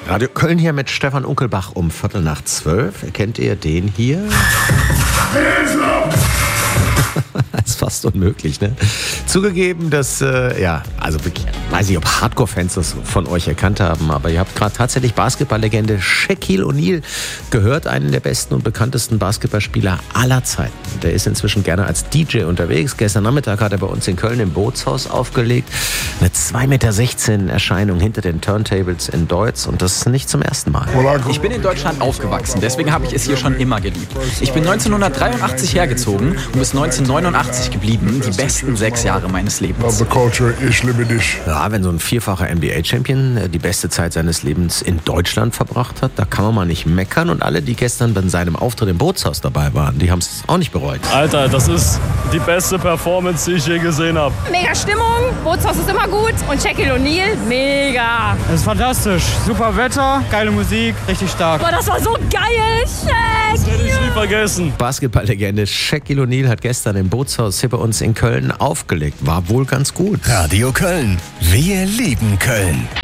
Radio Köln hier mit Stefan Unkelbach um 11:45. Kennt ihr den hier? Das ist fast unmöglich, ne? Zugegeben, dass, also wirklich, weiß nicht, ob Hardcore-Fans das von euch erkannt haben, aber ihr habt gerade tatsächlich Basketballlegende Shaquille O'Neal gehört, einen der besten und bekanntesten Basketballspieler aller Zeiten. Der ist inzwischen gerne als DJ unterwegs. Gestern Nachmittag hat er bei uns in Köln im Bootshaus aufgelegt. Eine 2,16 Meter Erscheinung hinter den Turntables in Deutz und das nicht zum ersten Mal. Ich bin in Deutschland aufgewachsen, deswegen habe ich es hier schon immer geliebt. Ich bin 1983 hergezogen und bis 1989 geblieben, die besten 6 Jahre meines Lebens. Ich liebe dich. Ja, wenn so ein vierfacher NBA-Champion die beste Zeit seines Lebens in Deutschland verbracht hat, da kann man mal nicht meckern. Und alle, die gestern bei seinem Auftritt im Bootshaus dabei waren, die haben es auch nicht bereut. Alter, das ist die beste Performance, die ich je gesehen habe. Mega Stimmung, Bootshaus ist immer gut und Shaquille O'Neal, mega. Es ist fantastisch, super Wetter, geile Musik, richtig stark. Boah, das war so geil, Das werde ich nie vergessen. Basketballlegende Shaquille O'Neal hat gestern im Bootshaus hier bei uns in Köln aufgelegt. War wohl ganz gut. Radio Köln. Wir lieben Köln.